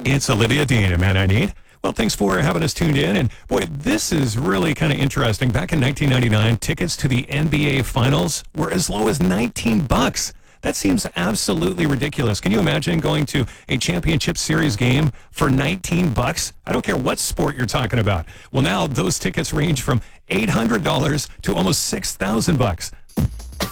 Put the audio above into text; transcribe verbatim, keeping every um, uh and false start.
It's Olivia Dean, a man I need. Well, thanks for having us tuned in. And boy, this is really kind of interesting. Back in nineteen ninety-nine, tickets to the N B A Finals were as low as nineteen bucks. That seems absolutely ridiculous. Can you imagine going to a championship series game for nineteen bucks? I don't care what sport you're talking about. Well, now those tickets range from eight hundred dollars to almost six thousand bucks.